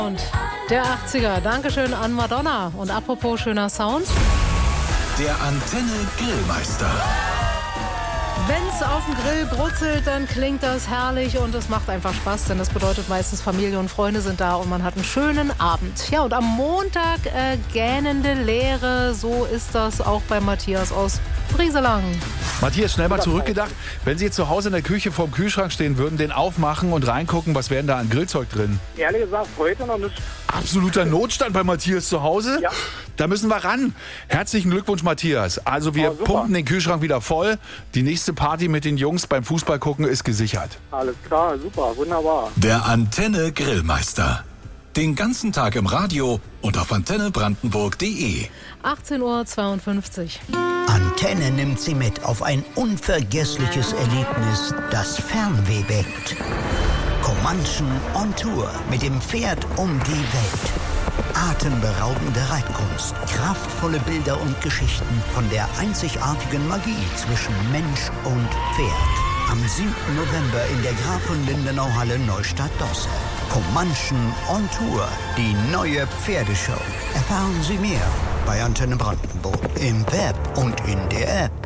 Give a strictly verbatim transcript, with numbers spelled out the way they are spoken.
Und der achtziger, Dankeschön an Madonna. Und apropos schöner Sound. Der Antenne Grillmeister. Wenn's auf dem Grill brutzelt, dann klingt das herrlich und es macht einfach Spaß, denn das bedeutet meistens Familie und Freunde sind da und man hat einen schönen Abend. Ja, und am Montag äh, gähnende Leere, so ist das auch bei Matthias aus Brieselang. Matthias, schnell mal zurückgedacht, wenn Sie jetzt zu Hause in der Küche vorm Kühlschrank stehen würden, den aufmachen und reingucken, was wären da an Grillzeug drin? Ehrlich gesagt, heute noch nicht. Absoluter Notstand bei Matthias zu Hause? Ja. Da müssen wir ran. Herzlichen Glückwunsch, Matthias. Also wir Oh, pumpen den Kühlschrank wieder voll. Die nächste Party mit den Jungs beim Fußball gucken ist gesichert. Alles klar, super, wunderbar. Der Antenne Grillmeister. Den ganzen Tag im Radio und auf antenne brandenburg punkt de. achtzehn Uhr zweiundfünfzig. Antenne nimmt Sie mit auf ein unvergessliches Erlebnis, das Fernweh weckt. Comanchen on Tour mit dem Pferd um die Welt. Atemberaubende Reitkunst, kraftvolle Bilder und Geschichten von der einzigartigen Magie zwischen Mensch und Pferd. Am siebten November in der Graf von Lindenau-Halle Neustadt-Dosse. Comanchen on Tour, die neue Pferdeshow. Erfahren Sie mehr bei Antenne Brandenburg im Web und in der App.